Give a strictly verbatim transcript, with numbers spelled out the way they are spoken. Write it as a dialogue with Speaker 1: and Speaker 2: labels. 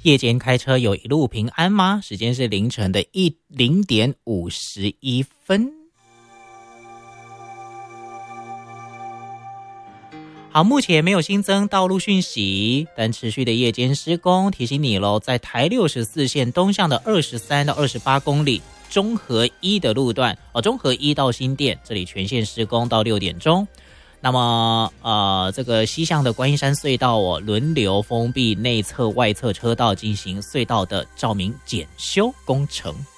Speaker 1: 夜间开车有一路平安吗？时间是凌晨的一零点五十一分。好，目前没有新增道路讯息，但持续的夜间施工，提醒你咯，在台六十四线东向的二十三到二十八公里，中和一的路段，哦，中和一到新店，这里全线施工到六点钟。那么，呃，这个西向的观音山隧道哦，轮流封闭内侧、外侧车道进行隧道的照明检修工程。